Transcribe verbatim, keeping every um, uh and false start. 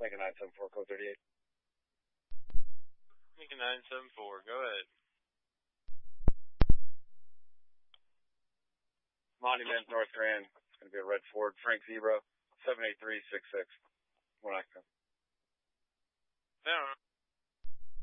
Lincoln nine seven four, code thirty-eight. Lincoln nine seven four, go ahead. Monument, North Grand. It's going to be a red Ford, Frank Zebra, seven eight three six six. One X. Down.